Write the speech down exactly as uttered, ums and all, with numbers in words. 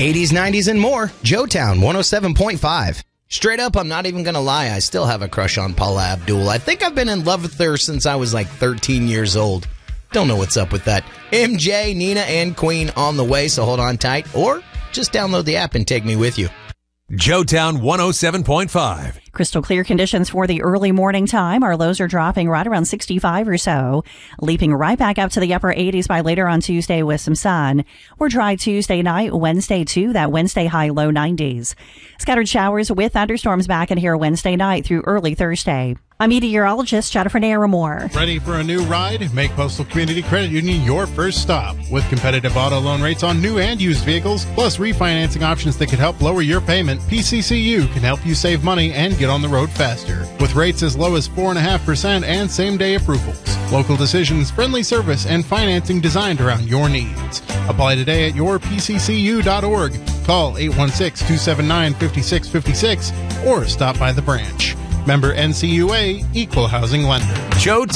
eighties, nineties, and more. Joetown one oh seven point five. Straight up, I'm not even going to lie. I still have a crush on Paula Abdul. I think I've been in love with her since I was like thirteen years old. Don't know what's up with that. M J, Nina, and Queen on the way, so hold on tight. Or just download the app and take me with you. Joetown one oh seven point five. Crystal clear conditions for the early morning time. Our lows are dropping right around sixty-five or so, leaping right back up to the upper eighties by later on Tuesday with some sun. We're dry Tuesday night, Wednesday too, that Wednesday high low nineties. Scattered showers with thunderstorms back in here Wednesday night through early Thursday. I'm meteorologist Jennifer Naramore. Ready for a new ride? Make Postal Community Credit Union your first stop. With competitive auto loan rates on new and used vehicles, plus refinancing options that could help lower your payment, P C C U can help you save money and get on the road faster. With rates as low as four point five percent and same-day approvals. Local decisions, friendly service, and financing designed around your needs. Apply today at your p c c u dot org. Call eight one six, two seven nine, five six five six or stop by the branch. Member N C U A, Equal Housing Lender. Joe